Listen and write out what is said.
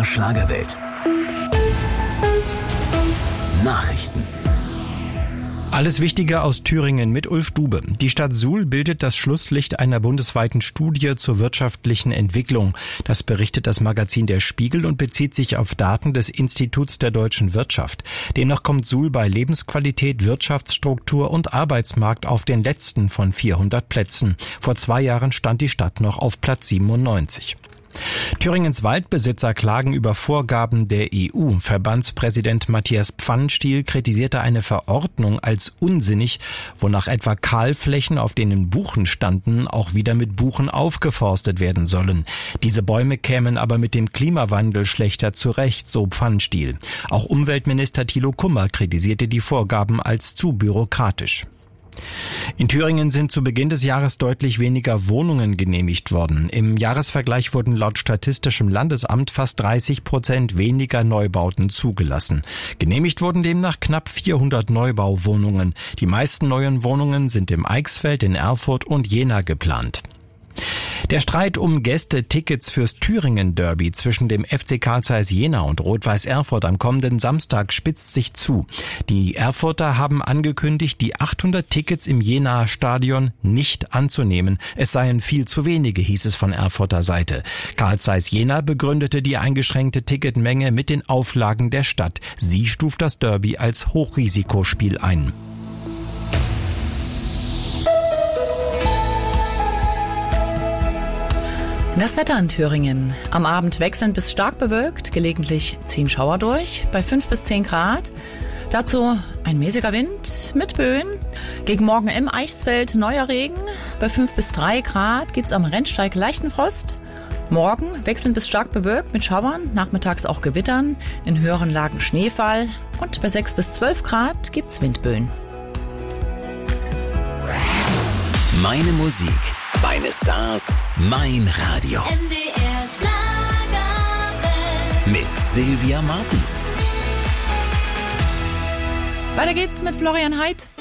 Schlagerwelt. Nachrichten. Alles Wichtige aus Thüringen mit Ulf Dube. Die Stadt Suhl bildet das Schlusslicht einer bundesweiten Studie zur wirtschaftlichen Entwicklung. Das berichtet das Magazin Der Spiegel und bezieht sich auf Daten des Instituts der deutschen Wirtschaft. Demnach kommt Suhl bei Lebensqualität, Wirtschaftsstruktur und Arbeitsmarkt auf den letzten von 400 Plätzen. Vor 2 Jahren stand die Stadt noch auf Platz 97. Thüringens Waldbesitzer klagen über Vorgaben der EU. Verbandspräsident Matthias Pfannenstiel kritisierte eine Verordnung als unsinnig, wonach etwa Kahlflächen, auf denen Buchen standen, auch wieder mit Buchen aufgeforstet werden sollen. Diese Bäume kämen aber mit dem Klimawandel schlechter zurecht, so Pfannenstiel. Auch Umweltminister Thilo Kummer kritisierte die Vorgaben als zu bürokratisch. In Thüringen sind zu Beginn des Jahres deutlich weniger Wohnungen genehmigt worden. Im Jahresvergleich wurden laut Statistischem Landesamt fast 30% weniger Neubauten zugelassen. Genehmigt wurden demnach knapp 400 Neubauwohnungen. Die meisten neuen Wohnungen sind im Eichsfeld, in Erfurt und Jena geplant. Der Streit um Gästetickets fürs Thüringen-Derby zwischen dem FC Carl Zeiss Jena und Rot-Weiß Erfurt am kommenden Samstag spitzt sich zu. Die Erfurter haben angekündigt, die 800 Tickets im Jenaer Stadion nicht anzunehmen. Es seien viel zu wenige, hieß es von Erfurter Seite. Carl Zeiss Jena begründete die eingeschränkte Ticketmenge mit den Auflagen der Stadt. Sie stuft das Derby als Hochrisikospiel ein. Das Wetter in Thüringen. Am Abend wechselnd bis stark bewölkt, gelegentlich ziehen Schauer durch, bei 5 bis 10 Grad. Dazu ein mäßiger Wind mit Böen. Gegen Morgen im Eichsfeld neuer Regen. Bei 5 bis 3 Grad gibt's am Rennsteig leichten Frost. Morgen wechselnd bis stark bewölkt mit Schauern, nachmittags auch Gewittern, in höheren Lagen Schneefall. Und bei 6 bis 12 Grad gibt's Windböen. Meine Musik, meine Stars, mein Radio. MDR Schlagerwelt. Mit Sylvia Martens. Weiter geht's mit Florian Heidt.